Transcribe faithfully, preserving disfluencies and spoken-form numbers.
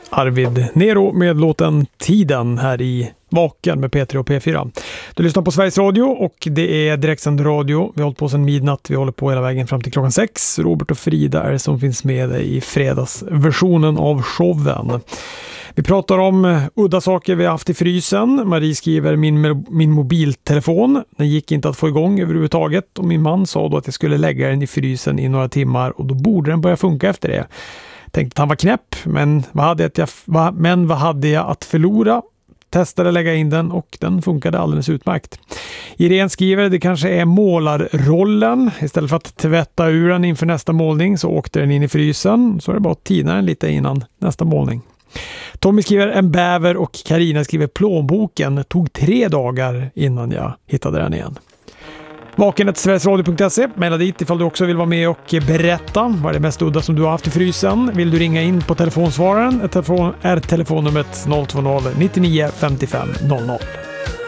Arvid Nero med låten Tiden här i Vaken med P tre och P fyra. Du lyssnar på Sveriges Radio och det är direktsänd radio. Vi har hållit på sedan midnatt. Vi håller på hela vägen fram till klockan sex. Robert och Frida är det som finns med i fredagsversionen av showen. Vi pratar om udda saker vi har haft i frysen. Marie skriver min, min mobiltelefon. Den gick inte att få igång överhuvudtaget. Och min man sa då att jag skulle lägga den i frysen i några timmar. Och då borde den börja funka efter det. Tänkte att han var knäpp. Men vad hade jag, vad, men vad hade jag att förlora? Testade lägga in den och den funkade alldeles utmärkt. Irene skriver det kanske är målarrollen. Istället för att tvätta ur den inför nästa målning så åkte den in i frysen. Så är det bara att tina den lite innan nästa målning. Tommy skriver en bäver och Karina skriver plånboken. Tog tre dagar innan jag hittade den igen. Vakenet sverigesradio punkt se. Maila dit ifall du också vill vara med och berätta vad är det mest udda som du har haft i frysen. Vill du ringa in på telefonsvararen? Telefon är telefonnumret noll två noll nio nio fem fem noll noll.